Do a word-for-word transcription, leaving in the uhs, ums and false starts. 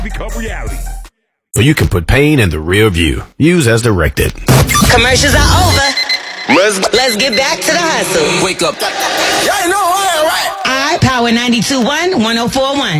become reality. So you can put pain in the rear view. Use as directed. Commercials are over. Let's, let's get back to the hustle. Wake up. Y'all know why, right? I Power ninety-two point one, one oh four point one.